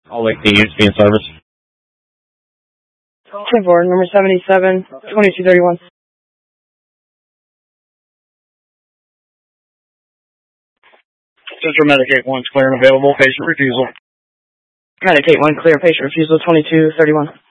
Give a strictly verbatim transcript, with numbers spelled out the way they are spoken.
I'll wait the units be in service. ten four, number seventy-seven, twenty-two thirty-one. Central Medicaid one's clear and available. Patient refusal. Medicaid one, clear, patient refusal, twenty-two thirty-one.